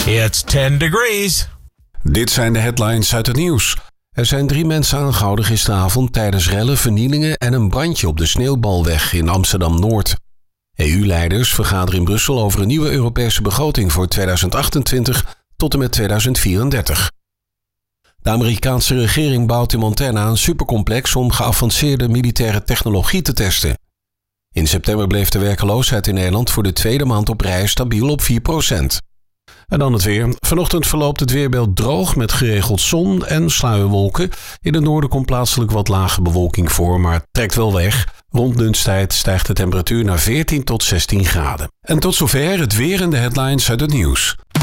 It's 10 degrees. Dit zijn de headlines uit het nieuws. Er zijn 3 mensen aangehouden gisteravond tijdens rellen, vernielingen en een brandje op de Sneeuwbalweg in Amsterdam-Noord. EU-leiders vergaderen in Brussel over een nieuwe Europese begroting voor 2028 tot en met 2034. De Amerikaanse regering bouwt in Montana een supercomplex om geavanceerde militaire technologie te testen. In september bleef de werkloosheid in Nederland voor de tweede maand op rij stabiel op 4%. En dan het weer. Vanochtend verloopt het weerbeeld droog met geregeld zon en sluierwolken. In het noorden komt plaatselijk wat lage bewolking voor, maar het trekt wel weg. Rond lunchtijd stijgt de temperatuur naar 14 tot 16 graden. En tot zover het weer en de headlines uit het nieuws.